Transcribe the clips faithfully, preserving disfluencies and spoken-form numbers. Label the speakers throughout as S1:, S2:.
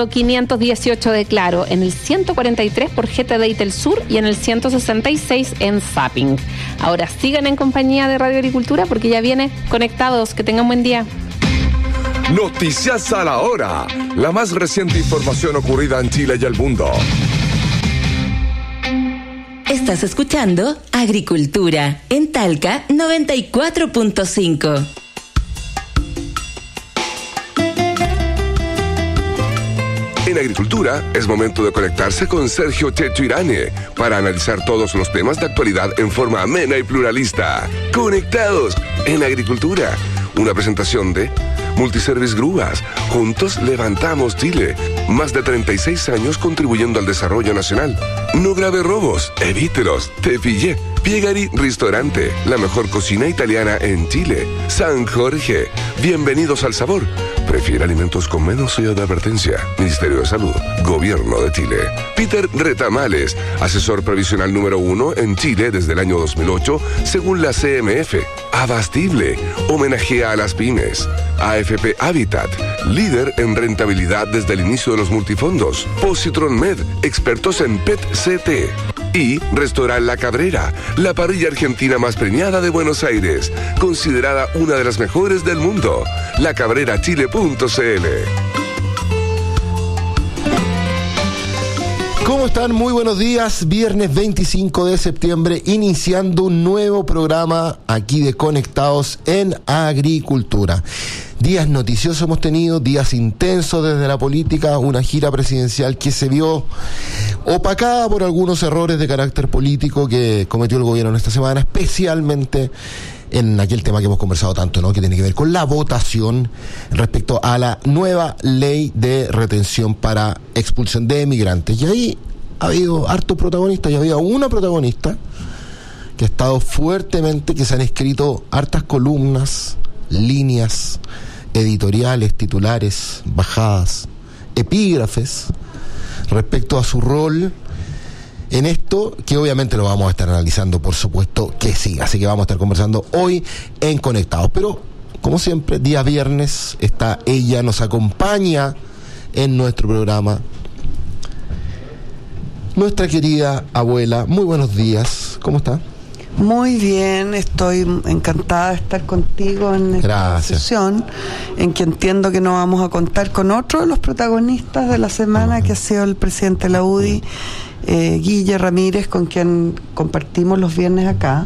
S1: Mundo quinientos dieciocho de Claro, en el ciento cuarenta y tres por G T D y Telsur y en el ciento sesenta y seis en Zapping. Ahora sigan en compañía de Radio Agricultura porque ya viene Conectados. Que tengan buen día.
S2: Noticias a la hora. La más reciente información ocurrida en Chile y el mundo.
S3: Estás escuchando Agricultura en Talca noventa y cuatro punto cinco.
S2: En Agricultura es momento de conectarse con Sergio Checho Irane para analizar todos los temas de actualidad en forma amena y pluralista. Conectados en Agricultura. Una presentación de Multiservice Grúas. Juntos levantamos Chile. Más de treinta y seis años contribuyendo al desarrollo nacional. No grave robos, evítelos. Te pillé. Piegari Ristorante, la mejor cocina italiana en Chile. San Jorge, bienvenidos al sabor. Prefiere alimentos con menos sello de advertencia. Ministerio de Salud, Gobierno de Chile. Peter Retamales, asesor previsional número uno en Chile desde el año dos mil ocho, según la C M F. Abastible, homenajea a las pymes. A F P Habitat, líder en rentabilidad desde el inicio de los multifondos. Positron Med, expertos en P E T C T. Y Restaurant La Cabrera, la parrilla argentina más premiada de Buenos Aires, considerada una de las mejores del mundo. la cabrera chile punto c l.
S4: ¿Cómo están? Muy buenos días. Viernes veinticinco de septiembre, iniciando un nuevo programa aquí de Conectados en Agricultura. Días noticiosos hemos tenido, días intensos desde la política, una gira presidencial que se vio opacada por algunos errores de carácter político que cometió el gobierno esta semana, especialmente en aquel tema que hemos conversado tanto, ¿no? Que tiene que ver con la votación respecto a la nueva ley de retención para expulsión de migrantes. Y ahí ha habido hartos protagonistas, y había una protagonista que ha estado fuertemente, que se han escrito hartas columnas, líneas editoriales, titulares, bajadas, epígrafes respecto a su rol en esto, que obviamente lo vamos a estar analizando, por supuesto que sí. Así que vamos a estar conversando hoy en Conectados. Pero, como siempre, día viernes está ella, nos acompaña en nuestro programa nuestra querida abuela. Muy buenos días, ¿cómo está?
S5: Muy bien, estoy encantada de estar contigo en esta
S4: Gracias.
S5: sesión, en que entiendo que nos vamos a contar con otro de los protagonistas de la semana, uh-huh. que ha sido el presidente de la U D I, eh, Guille Ramírez, con quien compartimos los viernes acá.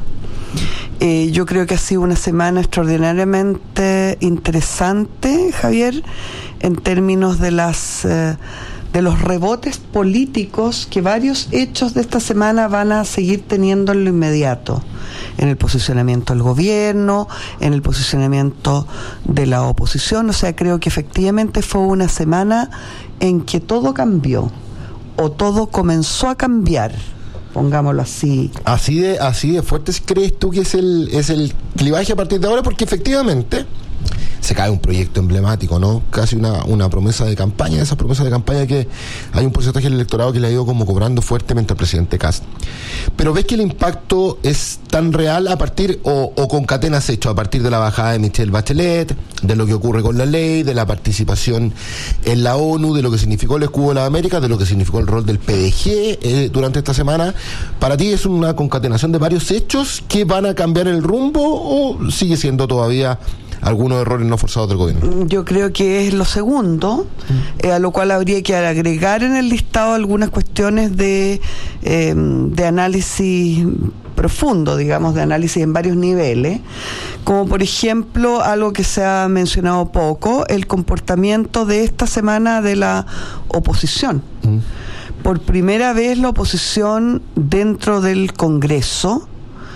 S5: Eh, yo creo que ha sido una semana extraordinariamente interesante, Javier, en términos de las... Eh, de los rebotes políticos que varios hechos de esta semana van a seguir teniendo en lo inmediato, en el posicionamiento del gobierno, en el posicionamiento de la oposición. O sea, creo que efectivamente fue una semana en que todo cambió, o todo comenzó a cambiar, pongámoslo así.
S4: Así de, así de fuertes crees tú que es el, es el clivaje a partir de ahora, porque efectivamente se cae un proyecto emblemático, ¿no? Casi una, una promesa de campaña, esas promesas de campaña que hay un porcentaje del electorado que le ha ido como cobrando fuertemente al presidente Kast. Pero ves que el impacto es tan real a partir, o, o concatenas hecho a partir de la bajada de Michelle Bachelet, de lo que ocurre con la ley, de la participación en la ONU, de lo que significó el escudo de las Américas, de lo que significó el rol del P D G eh, durante esta semana. ¿Para ti es una concatenación de varios hechos que van a cambiar el rumbo, o sigue siendo todavía algunos errores no forzados del gobierno?
S5: Yo creo que es lo segundo, eh, a lo cual habría que agregar en el listado algunas cuestiones de, eh, de análisis profundo, digamos, de análisis en varios niveles, como por ejemplo algo que se ha mencionado poco, el comportamiento de esta semana de la oposición. Mm. Por primera vez la oposición dentro del Congreso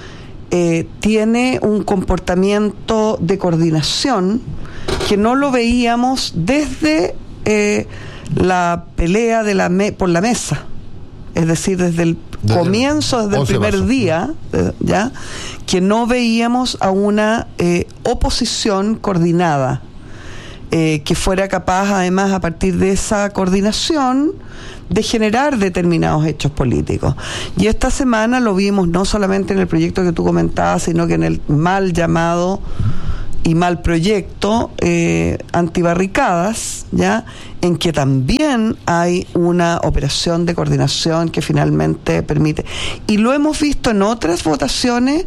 S5: Eh, tiene un comportamiento de coordinación que no lo veíamos desde eh, la pelea de la me- por la mesa, es decir, desde el desde comienzo, desde el primer marzo. día, eh, ya, que no veíamos a una eh, oposición coordinada, eh, que fuera capaz, además, a partir de esa coordinación, de generar determinados hechos políticos. Y esta semana lo vimos no solamente en el proyecto que tú comentabas, sino que en el mal llamado y mal proyecto eh, antibarricadas, ¿ya? En que también hay una operación de coordinación que finalmente permite. Y lo hemos visto en otras votaciones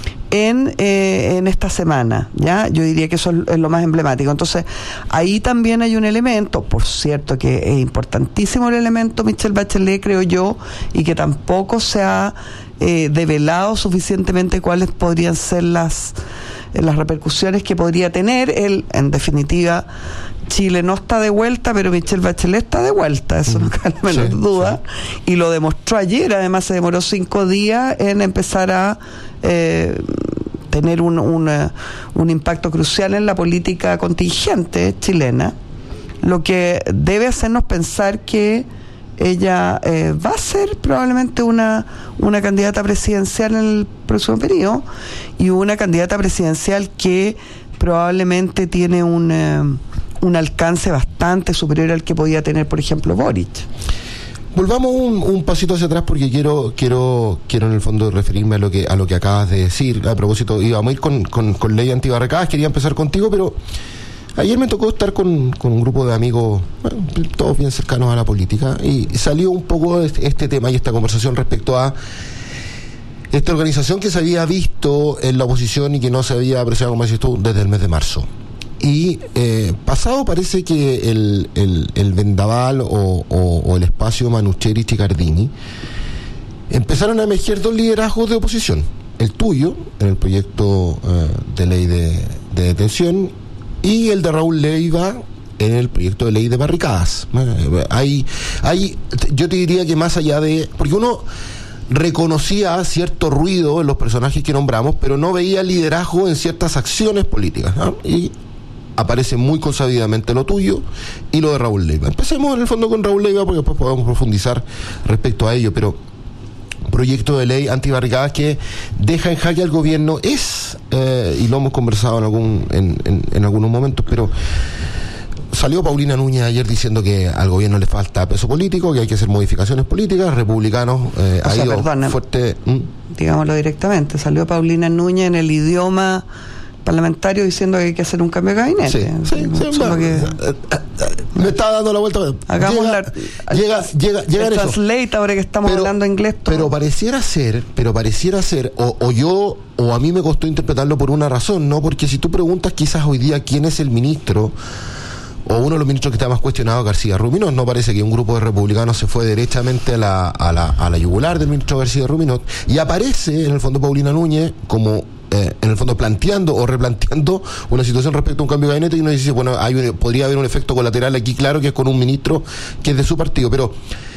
S5: en eh, en esta semana, ¿ya? Yo diría que eso es lo más emblemático. Entonces, ahí también hay un elemento, por cierto, que es importantísimo el elemento Michelle Bachelet, creo yo, y que tampoco se ha eh, develado suficientemente cuáles podrían ser las las repercusiones que podría tener. Él, en definitiva, Chile no está de vuelta, pero Michelle Bachelet está de vuelta, eso no cabe la menor
S4: sí,
S5: duda, sí. Y lo demostró ayer. Además se demoró cinco días en empezar a eh, tener un, una, un impacto crucial en la política contingente chilena, lo que debe hacernos pensar que ella eh, va a ser probablemente una, una candidata presidencial en el próximo periodo, y una candidata presidencial que probablemente tiene un, eh, un alcance bastante superior al que podía tener, por ejemplo, Boric.
S4: Volvamos un, un pasito hacia atrás, porque quiero quiero quiero en el fondo referirme a lo que a lo que acabas de decir. A propósito, íbamos a ir con, con, con ley antibarricadas, quería empezar contigo, pero ayer me tocó estar con, con un grupo de amigos, bueno, todos bien cercanos a la política, y salió un poco este, este tema y esta conversación respecto a esta organización que se había visto en la oposición y que no se había apreciado, como decís tú, desde el mes de marzo. Y eh, pasado parece que el, el, el vendaval o, o, o el espacio Manucheri y Cardini empezaron a emerger dos liderazgos de oposición. El tuyo, en el proyecto eh, de ley de, de detención, y el de Raúl Leiva en el proyecto de ley de barricadas. Eh, hay, hay, yo te diría que más allá de... Porque uno reconocía cierto ruido en los personajes que nombramos, pero no veía liderazgo en ciertas acciones políticas, ¿no? Y aparece muy consabidamente lo tuyo y lo de Raúl Leiva. Empecemos en el fondo con Raúl Leiva, porque después podemos profundizar respecto a ello, pero proyecto de ley antibarricadas que deja en jaque al gobierno es, eh, y lo hemos conversado en algún en, en, en algunos momentos, pero salió Paulina Núñez ayer diciendo que al gobierno le falta peso político, que hay que hacer modificaciones políticas. Republicanos eh, ha sea, ido perdona, fuerte. ¿Mm?
S5: Digámoslo directamente, salió Paulina Núñez en el idioma parlamentario diciendo que hay que hacer un cambio de gabinete.
S4: Sí, sí, sí, bueno, que... me estaba dando la vuelta.
S5: Hagamos
S4: llega,
S5: la,
S4: llega, llega, llega
S5: el translate ahora que estamos pero, hablando inglés. Todo.
S4: Pero pareciera ser, pero pareciera ser, o, o yo, o a mí me costó interpretarlo por una razón, ¿no? Porque si tú preguntas quizás hoy día quién es el ministro, o uno de los ministros que está más cuestionado, García Ruminot, no parece que un grupo de republicanos se fue derechamente a la, a la, a la yugular del ministro García Ruminot, y aparece en el fondo Paulina Núñez como eh, en el fondo planteando o replanteando una situación respecto a un cambio de gabinete, y uno dice, bueno, hay un, podría haber un efecto colateral aquí, claro, que es con un ministro que es de su partido, pero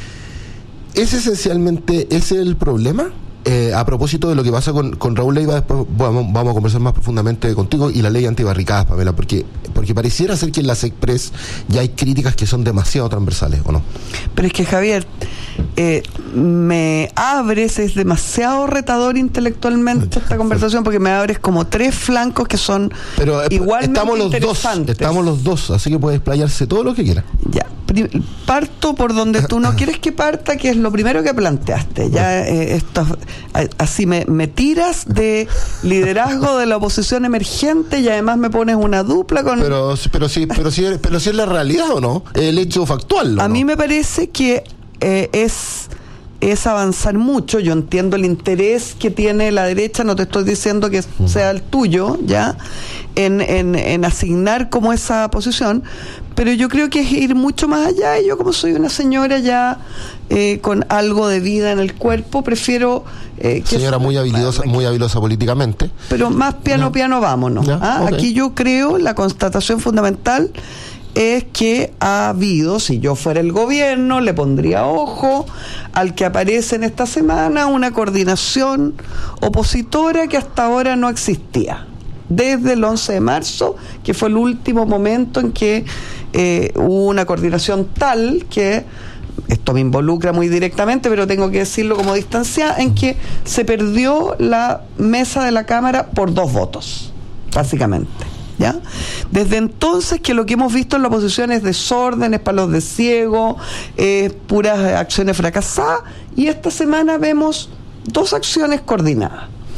S4: ¿es esencialmente ese el problema? Eh, a propósito de lo que pasa con, con Raúl Leiva, después vamos, vamos a conversar más profundamente contigo, y la ley antibarricadas, Pamela, porque porque pareciera ser que en las Express ya hay críticas que son demasiado transversales, ¿o no?
S5: Pero es que, Javier, eh, me abres, es demasiado retador intelectualmente esta conversación, porque me abres como tres flancos que son
S4: pero, eh,
S5: igualmente
S4: estamos los
S5: interesantes.
S4: Dos, estamos los dos, así que puedes explayarse todo lo que quieras.
S5: Ya, parto por donde tú no quieres que parta, que es lo primero que planteaste. Ya eh, esto, así me, me tiras de liderazgo de la oposición emergente, y además me pones una dupla con...
S4: Pero, pero sí, pero sí, pero sí es la realidad, ¿o no? El hecho factual, ¿o
S5: A
S4: no?
S5: mí me parece que eh, es... es avanzar mucho. Yo entiendo el interés que tiene la derecha, no te estoy diciendo que sea el tuyo, ya, en, en, en asignar como esa posición, pero yo creo que es ir mucho más allá, y yo, como soy una señora ya eh, con algo de vida en el cuerpo, prefiero eh, que
S4: señora muy habilidosa, muy habilosa políticamente,
S5: pero más piano, no. piano, vámonos.
S4: Ya,
S5: ¿ah?
S4: okay.
S5: Aquí yo creo, la constatación fundamental es que ha habido, si yo fuera el gobierno, le pondría ojo al que aparece en esta semana, una coordinación opositora que hasta ahora no existía, desde el once de marzo, que fue el último momento en que eh, hubo una coordinación tal que, esto me involucra muy directamente, pero tengo que decirlo como distanciada, en que se perdió la mesa de la Cámara por dos votos, básicamente. ¿Ya? Desde entonces, que lo que hemos visto en la oposición es desórdenes, palos de ciego, eh, puras acciones fracasadas, y esta semana vemos dos acciones coordinadas.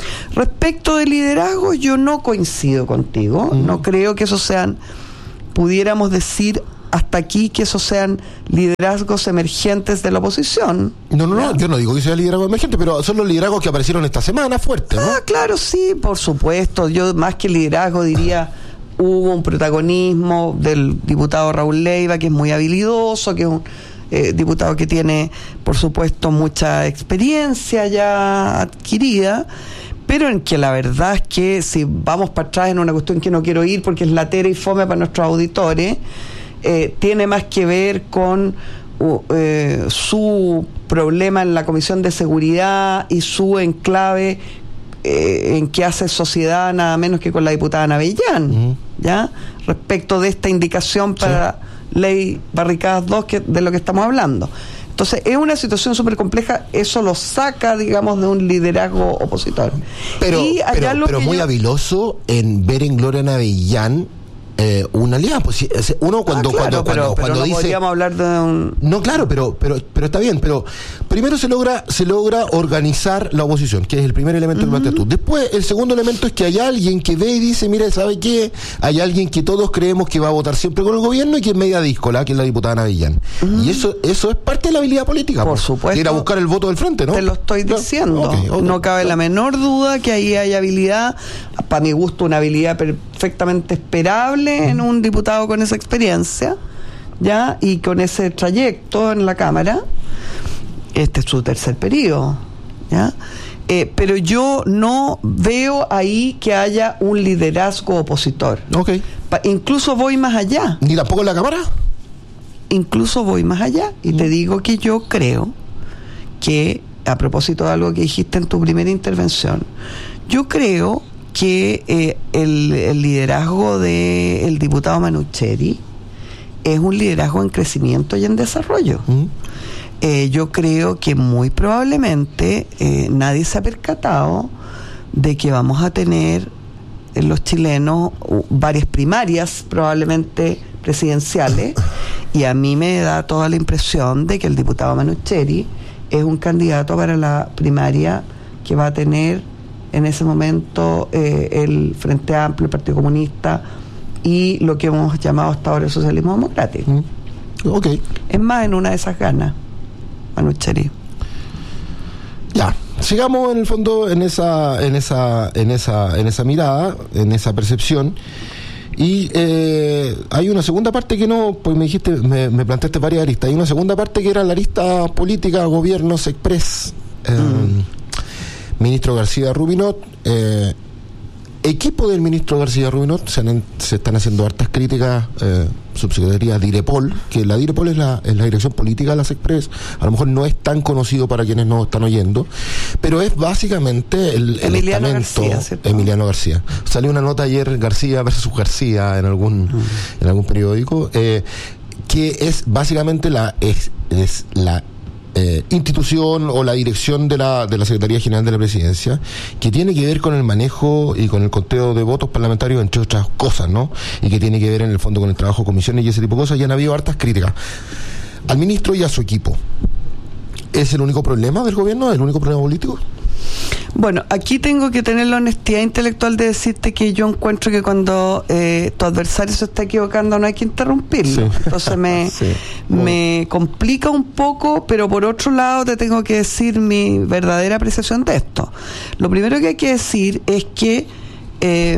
S5: Respecto de liderazgo, yo no coincido contigo. Uh-huh. No creo que esos sean, pudiéramos decir hasta aquí, que esos sean liderazgos emergentes de la oposición.
S4: No, no, no, yo no digo que sea liderazgo emergente, pero son los liderazgos que aparecieron esta semana fuertes, ¿no?
S5: Ah, claro, sí, por supuesto. Yo más que liderazgo diría, hubo un protagonismo del diputado Raúl Leiva, que es muy habilidoso, que es un eh, diputado que tiene, por supuesto, mucha experiencia ya adquirida, pero en que la verdad es que si vamos para atrás en una cuestión que no quiero ir porque es latera y fome para nuestros auditores, eh, tiene más que ver con uh, eh, su problema en la Comisión de Seguridad y su enclave eh, en que hace sociedad nada menos que con la diputada Navellán, uh-huh. ¿ya? Respecto de esta indicación para sí. Ley Barricadas dos, que, de lo que estamos hablando. Entonces, es una situación súper compleja, eso lo saca, digamos, de un liderazgo opositor.
S4: Pero,
S5: y allá
S4: pero,
S5: lo
S4: pero
S5: que
S4: muy
S5: yo...
S4: habiloso en ver en Gloria Navellán eh, una alianza. Pues, uno cuando,
S5: ah, claro,
S4: cuando,
S5: pero,
S4: cuando,
S5: pero
S4: cuando
S5: no
S4: dice...
S5: podríamos hablar de un...
S4: No, claro, pero, pero, pero está bien, pero primero se logra, se logra organizar la oposición, que es el primer elemento uh-huh. que planteas tú. Después, el segundo elemento es que hay alguien que ve y dice, mira, ¿sabe qué? Hay alguien que todos creemos que va a votar siempre con el gobierno y que es media díscola, que es la diputada Navellán. Uh-huh. Y eso, eso es parte de la habilidad política.
S5: Por
S4: pues,
S5: supuesto.
S4: Ir a buscar el voto del frente, ¿no?
S5: Te lo estoy
S4: no,
S5: diciendo.
S4: Okay, okay,
S5: no cabe
S4: no.
S5: la menor duda que ahí hay habilidad, para mi gusto una habilidad perfectamente esperable uh-huh. en un diputado con esa experiencia, ya, y con ese trayecto en la Cámara. Este es su tercer periodo, ya, eh, pero yo no veo ahí que haya un liderazgo opositor.
S4: Okay.
S5: Pa- incluso voy más allá.
S4: ¿Ni tampoco en la Cámara?
S5: Incluso voy más allá y mm. te digo que yo creo que, a propósito de algo que dijiste en tu primera intervención, yo creo que eh, el, el liderazgo del diputado Manucheri es un liderazgo en crecimiento y en desarrollo. Mm. Eh, yo creo que muy probablemente eh, nadie se ha percatado de que vamos a tener en los chilenos uh, varias primarias, probablemente presidenciales, y a mí me da toda la impresión de que el diputado Manucheri es un candidato para la primaria que va a tener en ese momento eh, el Frente Amplio, el Partido Comunista y lo que hemos llamado hasta ahora el socialismo democrático.
S4: Mm. Okay.
S5: Es más, en una de esas ganas, Manucheri.
S4: Ya, sigamos en el fondo en esa, en esa, en esa, en esa mirada, en esa percepción. Y eh, hay una segunda parte que no, pues me dijiste, me, me planteaste varias aristas. Hay una segunda parte que era la arista política, gobiernos express. Eh, mm. Ministro García Rubinot, eh, equipo del ministro García Rubinot, se, han, se están haciendo hartas críticas, eh, subsecretaría Direpol, que la Direpol es la, es la dirección política de las Express, a lo mejor no es tan conocido para quienes nos están oyendo, pero es básicamente el, el
S5: Emiliano
S4: estamento
S5: García, ¿cierto?
S4: Emiliano García. Salió una nota ayer, García versus García, en algún, uh-huh. en algún periódico, eh, que es básicamente la, es, es la Eh, institución o la dirección de la de la Secretaría General de la Presidencia, que tiene que ver con el manejo y con el conteo de votos parlamentarios, entre otras cosas, ¿no? Y que tiene que ver en el fondo con el trabajo de comisiones y ese tipo de cosas. Y han habido hartas críticas al ministro y a su equipo. ¿Es el único problema del gobierno? ¿Es el único problema político?
S5: Bueno, aquí tengo que tener la honestidad intelectual de decirte que yo encuentro que cuando eh, tu adversario se está equivocando no hay que interrumpirlo. Sí. Entonces me, sí. me complica un poco, pero por otro lado te tengo que decir mi verdadera apreciación de esto. Lo primero que hay que decir es que eh,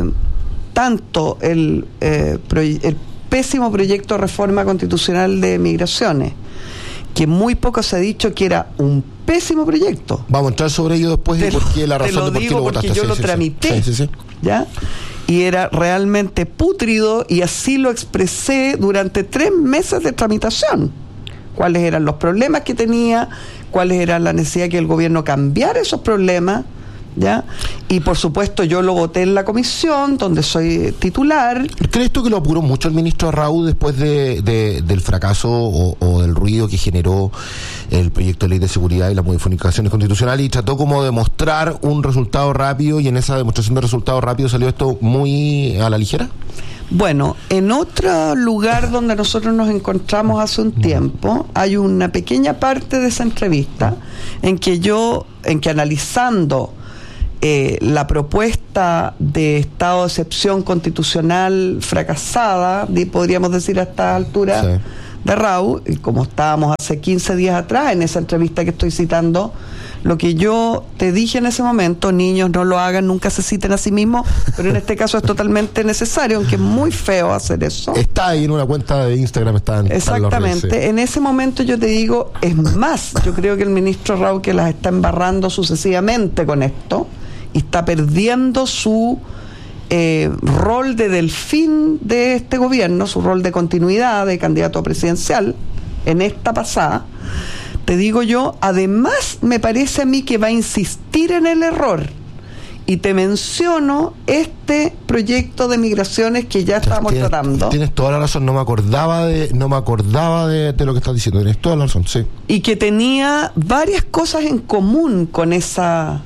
S5: tanto el, eh, proye- el pésimo proyecto de reforma constitucional de migraciones, que muy poco se ha dicho que era un pésimo proyecto.
S4: Vamos a entrar sobre ello después y por qué la razón de por qué lo votaste.
S5: Yo
S4: sí,
S5: lo
S4: sí,
S5: tramité,
S4: sí, sí, sí.
S5: ¿ya? Y era realmente pútrido y así lo expresé durante tres meses de tramitación. Cuáles eran los problemas que tenía, cuáles eran la necesidad que el gobierno cambiara esos problemas, ¿ya? Y por supuesto yo lo voté en la comisión donde soy titular.
S4: ¿Crees tú que lo apuró mucho el ministro Arrau después de, de, del fracaso o, o del ruido que generó el proyecto de ley de seguridad y las modificaciones constitucionales y trató como de mostrar un resultado rápido y en esa demostración de resultado rápido salió esto muy a la ligera?
S5: Bueno, en otro lugar donde nosotros nos encontramos hace un tiempo, hay una pequeña parte de esa entrevista en que yo, en que analizando eh, la propuesta de estado de excepción constitucional fracasada, podríamos decir a esta altura, sí, de Raúl, y como estábamos hace quince días atrás en esa entrevista que estoy citando, lo que yo te dije en ese momento: niños, no lo hagan, nunca se citen a sí mismos, pero en este caso es totalmente necesario, aunque es muy feo hacer eso.
S4: Está ahí en una cuenta de Instagram, está en,
S5: exactamente,
S4: está en, redes, sí.
S5: En ese momento yo te digo, es más, yo creo que el ministro Raúl, que las está embarrando sucesivamente con esto, y está perdiendo su eh, rol de delfín de este gobierno, su rol de continuidad de candidato presidencial en esta pasada. Te digo yo, además me parece a mí que va a insistir en el error. Y te menciono este proyecto de migraciones que ya estábamos
S4: tienes,
S5: tratando.
S4: Tienes toda la razón, no me acordaba de, no me acordaba de, de lo que estás diciendo, tienes toda la razón, sí.
S5: Y que tenía varias cosas en común con esa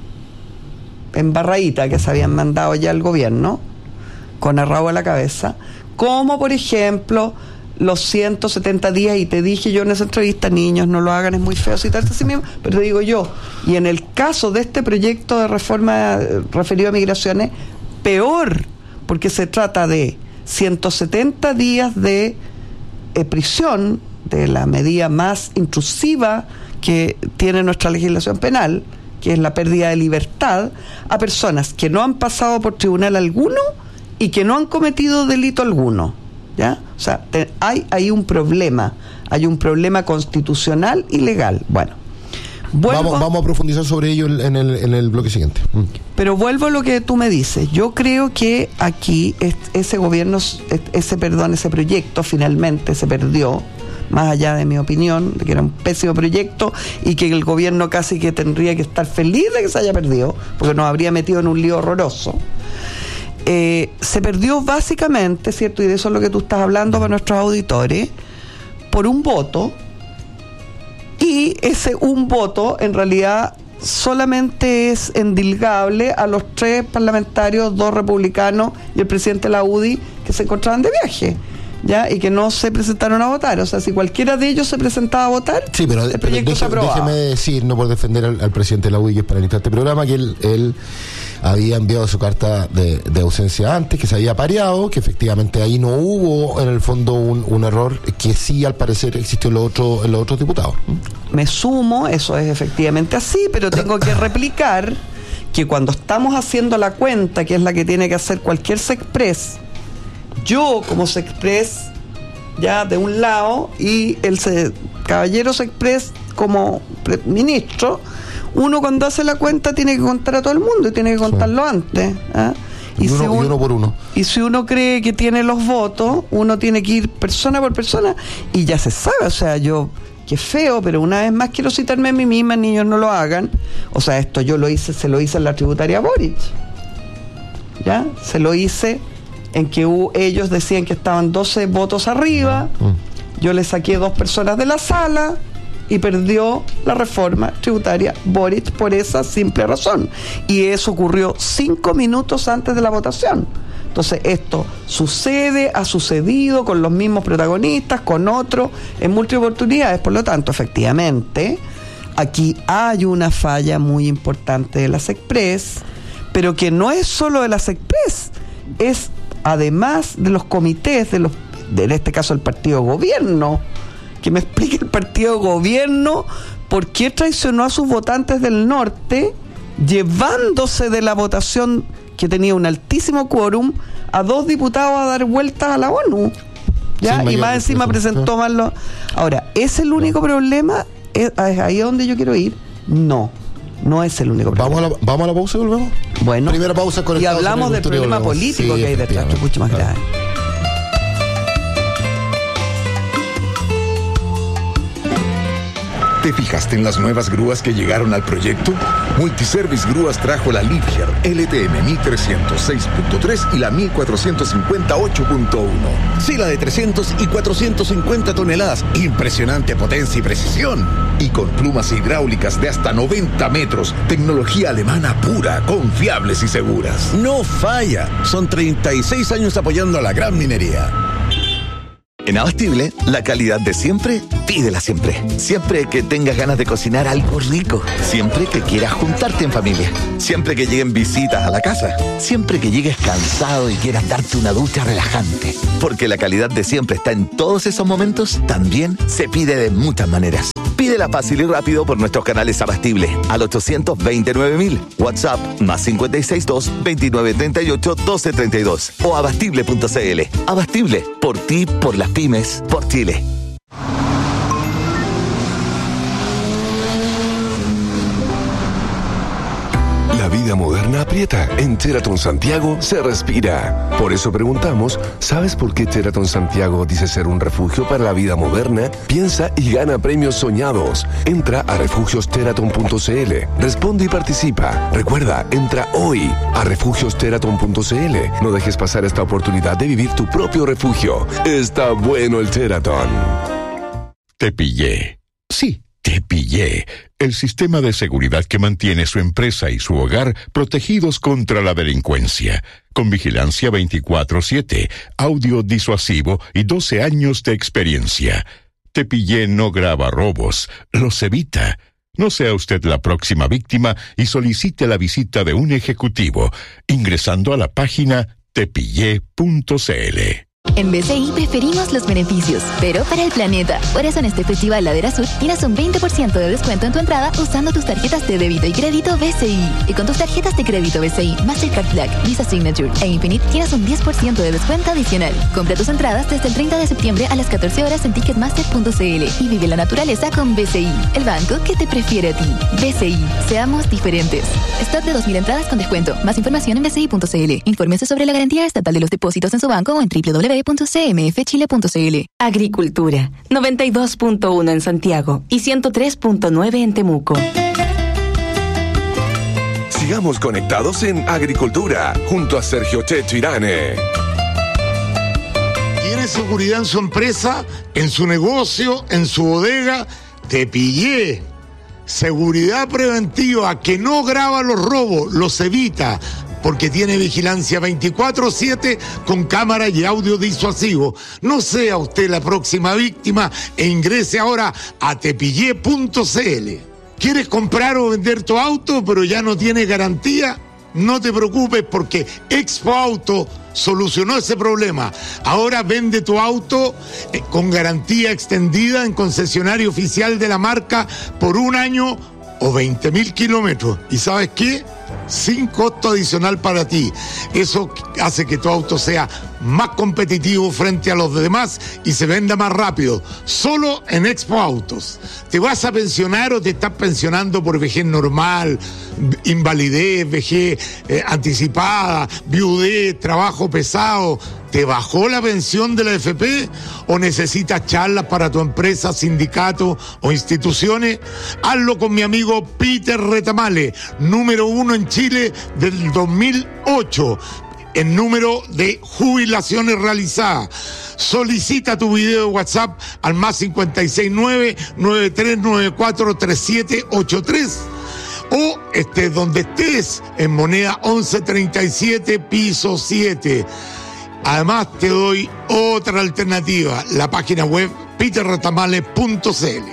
S5: embarradita que se habían mandado ya al gobierno, con el rabo a la cabeza, como por ejemplo los ciento setenta días, y te dije yo en esa entrevista, niños, no lo hagan, es muy feo citarse a sí mismo, pero te digo yo, y en el caso de este proyecto de reforma referido a migraciones, peor, porque se trata de ciento setenta días de eh, prisión, de la medida más intrusiva que tiene nuestra legislación penal, que es la pérdida de libertad, a personas que no han pasado por tribunal alguno y que no han cometido delito alguno. ¿Ya? O sea, te, hay ahí un problema, hay un problema constitucional y legal. Bueno, vuelvo,
S4: vamos, vamos a profundizar sobre ello en el, en el bloque siguiente. Mm.
S5: Pero vuelvo a lo que tú me dices. Yo creo que aquí es, ese gobierno, ese perdón, ese proyecto finalmente se perdió, más allá de mi opinión, de que era un pésimo proyecto y que el gobierno casi que tendría que estar feliz de que se haya perdido, porque nos habría metido en un lío horroroso. Eh, se perdió básicamente, ¿cierto? Y de eso es lo que tú estás hablando para nuestros auditores, por un voto, y ese un voto en realidad solamente es endilgable a los tres parlamentarios, dos republicanos y el presidente de la U D I, que se encontraban de viaje, ¿ya? Y que no se presentaron a votar. O sea, si cualquiera de ellos se presentaba a votar,
S4: sí, pero,
S5: el
S4: pero
S5: proyecto
S4: deje,
S5: se aprobaba.
S4: Déjeme decir, no por defender al, al presidente de la U D I, que es panelista de este programa, que él, él había enviado su carta de, de ausencia antes, que se había pareado, que efectivamente ahí no hubo en el fondo un, un error, que sí al parecer existió en los otros, en los otros diputados.
S5: Me sumo, eso es efectivamente así, pero tengo que replicar que cuando estamos haciendo la cuenta, que es la que tiene que hacer cualquier Sexpress, yo como Sexpress ya de un lado y el se, caballero Sexpress como pre- ministro, uno cuando hace la cuenta tiene que contar a todo el mundo y tiene que contarlo sí. antes, ¿eh? y,
S4: y, uno,
S5: si uno,
S4: y uno por uno.
S5: Y si uno cree que tiene los votos, uno tiene que ir persona por persona y ya se sabe. O sea, yo, qué feo, pero una vez más quiero citarme a mí misma, niños, no lo hagan. O sea, esto yo lo hice, se lo hice en la tributaria Boric, ¿ya? Se lo hice en que hubo, ellos decían que estaban doce votos arriba, mm. yo le saqué dos personas de la sala y perdió la reforma tributaria Boric por esa simple razón. Y eso ocurrió cinco minutos antes de la votación. Entonces esto sucede, ha sucedido con los mismos protagonistas, con otros, en múltiples oportunidades. Por lo tanto, efectivamente, aquí hay una falla muy importante de la Sexpress, pero que no es solo de la Sexpress, es además de los comités, de los, de, en este caso el partido gobierno, que me explique el partido gobierno por qué traicionó a sus votantes del norte, llevándose de la votación que tenía un altísimo quórum a dos diputados a dar vueltas a la ONU, ¿ya? Y más encima presentó más los... Ahora, ¿es el único no. problema? ¿Es ahí donde yo quiero ir? No. No es el único problema.
S4: ¿Vamos a la, vamos a la pausa y volvemos?
S5: Bueno.
S4: Primera pausa con
S5: y hablamos del problema político sí, que hay detrás, que es mucho más grave.
S6: ¿Te fijaste en las nuevas grúas que llegaron al proyecto? Multiservice Grúas trajo la Liebherr L T M mil trescientos seis punto tres y la mil cuatrocientos cincuenta ocho punto uno. Sí, la de trescientos y cuatrocientos cincuenta toneladas. Impresionante potencia y precisión. Y con plumas hidráulicas de hasta noventa metros. Tecnología alemana pura, confiables y seguras. No falla. Son treinta y seis años apoyando a la gran minería.
S7: En Abastible, la calidad de siempre, pídela siempre. Siempre que tengas ganas de cocinar algo rico. Siempre que quieras juntarte en familia. Siempre que lleguen visitas a la casa. Siempre que llegues cansado y quieras darte una ducha relajante. Porque la calidad de siempre está en todos esos momentos, también se pide de muchas maneras. Pídela fácil y rápido por nuestros canales Abastible al ochocientos veintinueve mil, WhatsApp más cinco seis dos, veintinueve treinta y ocho, doce treinta y dos o abastible punto cl. Abastible, por ti, por las pymes, por Chile.
S2: La vida moderna aprieta. En Sheraton Santiago se respira. Por eso preguntamos, ¿sabes por qué Sheraton Santiago dice ser un refugio para la vida moderna? Piensa y gana premios soñados. Entra a refugios sheraton punto cl. Responde y participa. Recuerda, entra hoy a refugios sheraton punto cl. No dejes pasar esta oportunidad de vivir tu propio refugio. Está bueno el Sheraton.
S8: Te pillé. Sí, te pillé. El sistema de seguridad que mantiene su empresa y su hogar protegidos contra la delincuencia. Con vigilancia veinticuatro siete, audio disuasivo y doce años de experiencia. Te pillé no graba robos, los evita. No sea usted la próxima víctima y solicite la visita de un ejecutivo, ingresando a la página te pillé punto cl.
S9: En B C I preferimos los beneficios, pero para el planeta. Por eso en este Festival Ladera Sur tienes un veinte por ciento de descuento en tu entrada usando tus tarjetas de débito y crédito B C I. Y con tus tarjetas de crédito B C I, Mastercard Black, Visa Signature e Infinite tienes un diez por ciento de descuento adicional. Compra tus entradas desde el treinta de septiembre a las catorce horas en ticketmaster punto cl y vive la naturaleza con B C I, el banco que te prefiere a ti. B C I, seamos diferentes. Stock de dos mil entradas con descuento. Más información en b c i punto cl. Infórmese sobre la garantía estatal de los depósitos en su banco o en doble u doble u doble u punto c m f chile punto c l.
S3: Agricultura, noventa y dos punto uno en Santiago y ciento tres punto nueve en Temuco.
S2: Sigamos conectados en Agricultura, junto a Sergio Checho Irane.
S10: ¿Tiene seguridad en su empresa, en su negocio, en su bodega? Te pillé. Seguridad preventiva que no graba los robos, los evita, porque tiene vigilancia veinticuatro siete con cámara y audio disuasivo. No sea usted la próxima víctima e ingrese ahora a te pillé punto cl. ¿Quieres comprar o vender tu auto pero ya no tiene garantía? No te preocupes porque Expo Auto solucionó ese problema. Ahora vende tu auto eh, con garantía extendida en concesionario oficial de la marca por un año o veinte mil kilómetros. ¿Y sabes qué? Sin costo adicional para ti. Eso hace que tu auto sea más competitivo frente a los demás y se venda más rápido. Solo en Expo Autos. ¿Te vas a pensionar o te estás pensionando por vejez normal, invalidez, vejez eh, anticipada, viudez, trabajo pesado? ¿Te bajó la pensión de la F P o necesitas charlas para tu empresa, sindicato o instituciones? Hazlo con mi amigo Peter Retamale, número uno en Chile del dos mil ocho, en número de jubilaciones realizadas. Solicita tu video de WhatsApp al más cinco seis nueve, nueve tres nueve cuatro, tres siete ocho tres. O estés donde estés, en moneda once treinta y siete, piso siete. Además te doy otra alternativa, la página web peter retamale punto cl.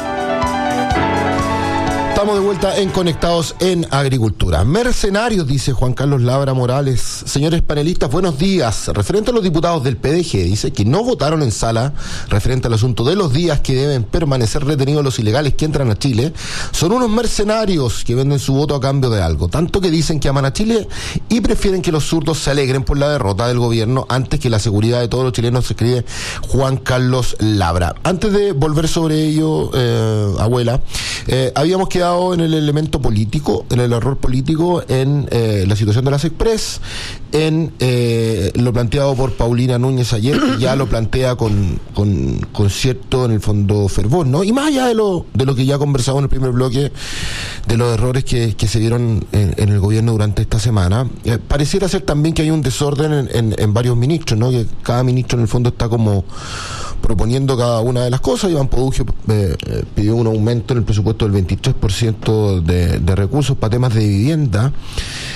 S4: Estamos de vuelta en Conectados en Agricultura. Mercenarios, dice Juan Carlos Labra Morales. Señores panelistas, buenos días. Referente a los diputados del P D G, dice que no votaron en sala referente al asunto de los días que deben permanecer retenidos los ilegales que entran a Chile. Son unos mercenarios que venden su voto a cambio de algo. Tanto que dicen que aman a Chile y prefieren que los zurdos se alegren por la derrota del gobierno antes que la seguridad de todos los chilenos, se escribe Juan Carlos Labra. Antes de volver sobre ello, eh, abuela, eh, habíamos quedado en el elemento político, en el error político, en eh, la situación de las Express, en eh, lo planteado por Paulina Núñez ayer, que ya lo plantea con, con, con cierto, en el fondo, fervor, ¿no? Y más allá de lo, de lo que ya conversamos en el primer bloque, de los errores que, que se dieron en, en el gobierno durante esta semana, eh, pareciera ser también que hay un desorden en, en, en varios ministros, ¿no? Que cada ministro en el fondo está como proponiendo cada una de las cosas. Iván Podugio eh, eh, pidió un aumento en el presupuesto del veintitrés por ciento de, de recursos para temas de vivienda.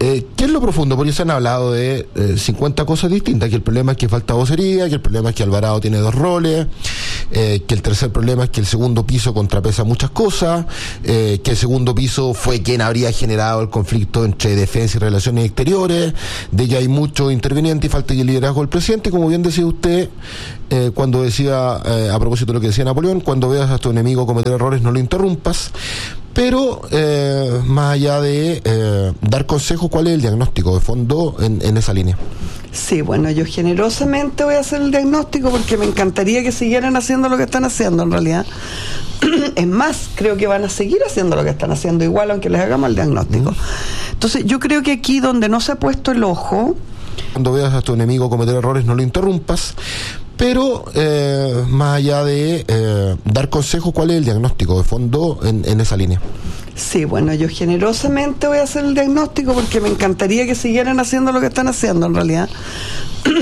S4: Eh, ¿Qué es lo profundo? Porque se han hablado de eh, cincuenta cosas distintas, que el problema es que falta vocería, que el problema es que Alvarado tiene dos roles, eh, que el tercer problema es que el segundo piso contrapesa muchas cosas, eh, que el segundo piso fue quien habría generado el conflicto entre defensa y relaciones exteriores, de que hay mucho interviniente y falta el liderazgo del presidente, como bien decía usted, eh, cuando decía, eh, a propósito de lo que decía Napoleón, cuando veas a tu enemigo cometer errores no lo interrumpas. Pero, eh, más allá de eh, dar consejos, ¿cuál es el diagnóstico de fondo en, en esa línea?
S5: Sí, bueno, yo generosamente voy a hacer el diagnóstico porque me encantaría que siguieran haciendo lo que están haciendo en realidad. Es más, creo que van a seguir haciendo lo que están haciendo igual, aunque les hagamos el diagnóstico. Mm. Entonces, yo creo que aquí donde no se ha puesto el ojo...
S4: Cuando veas a tu enemigo cometer errores, no lo interrumpas. Pero, eh, más allá de eh, dar consejos, ¿cuál es el diagnóstico de fondo en, en esa línea?
S5: Sí, bueno, yo generosamente voy a hacer el diagnóstico porque me encantaría que siguieran haciendo lo que están haciendo en realidad.